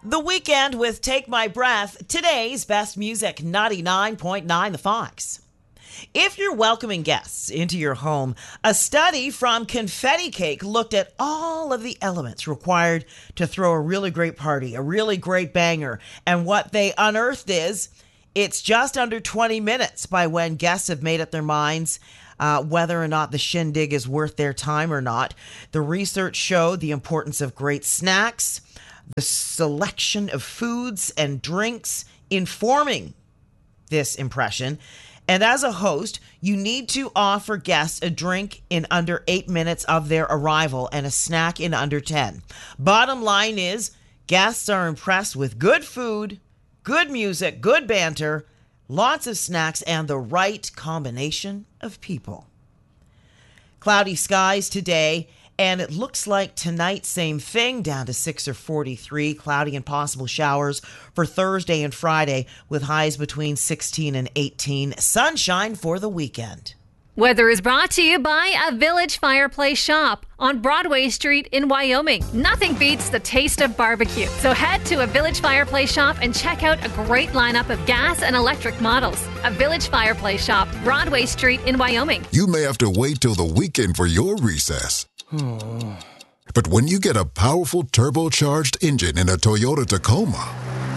The Weekend with Take My Breath, today's best music, 99.9 The Fox. If you're welcoming guests into your home, a study from Confetti Cake looked at all of the elements required to throw a really great party, a really great banger. And what they unearthed is it's just under 20 minutes by when guests have made up their minds whether or not the shindig is worth their time or not. The research showed the importance of great snacks, the selection of foods and drinks informing this impression. And as a host, you need to offer guests a drink in under 8 minutes of their arrival and a snack in under 10. Bottom line is, guests are impressed with good food, good music, good banter, lots of snacks, and the right combination of people. Cloudy skies today, and it looks like tonight, same thing, down to 6 or 43. Cloudy and possible showers for Thursday and Friday with highs between 16 and 18. Sunshine for the weekend. Weather is brought to you by a Village Fireplace Shop on Broadway Street in Wyoming. Nothing beats the taste of barbecue. So head to a Village Fireplace Shop and check out a great lineup of gas and electric models. A Village Fireplace Shop, Broadway Street in Wyoming. You may have to wait till the weekend for your recess. But when you get a powerful turbocharged engine in a Toyota Tacoma,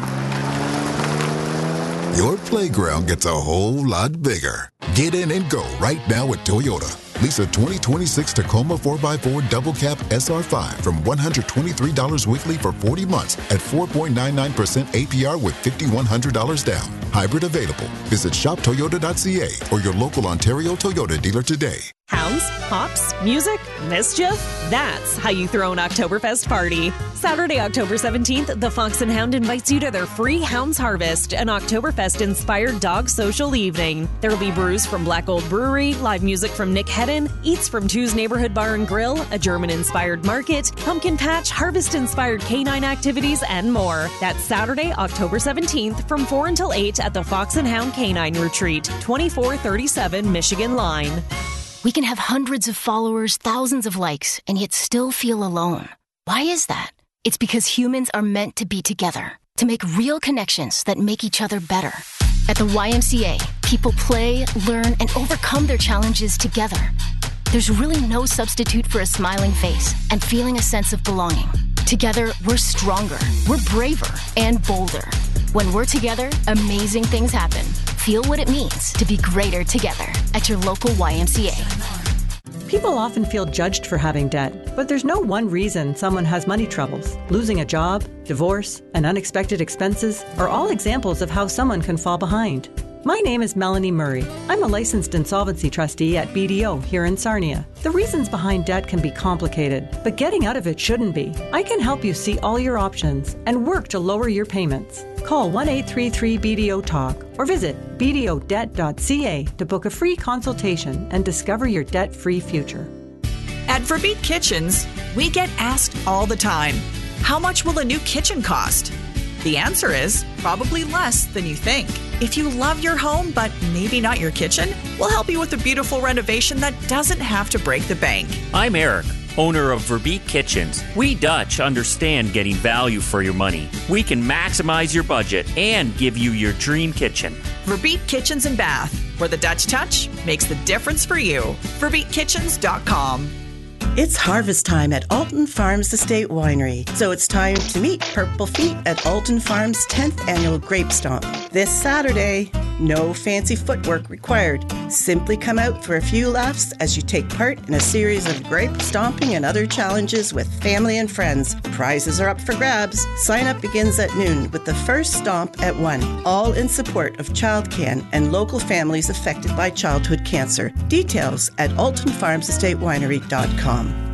your playground gets a whole lot bigger. Get in and go right now at Toyota. Lease a 2026 Tacoma 4x4 Double Cab SR5 from $123 weekly for 40 months at 4.99% APR with $5,100 down. Hybrid available. Visit shoptoyota.ca or your local Ontario Toyota dealer today. Hounds, hops, music, mischief. That's how you throw an Oktoberfest party. Saturday, October 17th, the Fox and Hound invites you to their free Hounds Harvest, an Oktoberfest-inspired dog social evening. There will be brews from Black Gold Brewery, live music from Nick Hedden, eats from Two's Neighborhood Bar and Grill, a German-inspired market, pumpkin patch, harvest-inspired canine activities, and more. That's Saturday, October 17th from 4 until 8 at the Fox and Hound Canine Retreat, 2437 Michigan Line. We can have hundreds of followers, thousands of likes, and yet still feel alone. Why is that? It's because humans are meant to be together, to make real connections that make each other better. At the YMCA, people play, learn, and overcome their challenges together. There's really no substitute for a smiling face and feeling a sense of belonging. Together, we're stronger, we're braver, and bolder. When we're together, amazing things happen. Feel what it means to be greater together at your local YMCA. People often feel judged for having debt, but there's no one reason someone has money troubles. Losing a job, divorce, and unexpected expenses are all examples of how someone can fall behind. My name is Melanie Murray. I'm a licensed insolvency trustee at BDO here in Sarnia. The reasons behind debt can be complicated, but getting out of it shouldn't be. I can help you see all your options and work to lower your payments. Call 1-833-BDO-TALK or visit bdodebt.ca to book a free consultation and discover your debt-free future. At Verbeek Kitchens, we get asked all the time, how much will a new kitchen cost? The answer is probably less than you think. If you love your home, but maybe not your kitchen, we'll help you with a beautiful renovation that doesn't have to break the bank. I'm Eric, owner of Verbeek Kitchens. We Dutch understand getting value for your money. We can maximize your budget and give you your dream kitchen. Verbeek Kitchens and Bath, where the Dutch touch makes the difference for you. VerbeekKitchens.com. It's harvest time at Alton Farms Estate Winery, so it's time to meet Purple Feet at Alton Farms' 10th annual Grape Stomp. This Saturday, no fancy footwork required. Simply come out for a few laughs as you take part in a series of grape stomping and other challenges with family and friends. Prizes are up for grabs. Sign up begins at noon with the first stomp at 1, all in support of ChildCan and local families affected by childhood cancer. Details at altonfarmsestatewinery.com.